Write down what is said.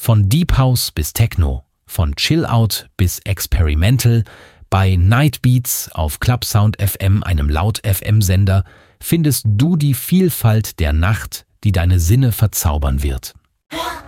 Von Deep House bis Techno, von Chill Out bis Experimental, bei Night Beats auf Club Sound FM, einem Laut-FM-Sender, findest du die Vielfalt der Nacht, die deine Sinne verzaubern wird.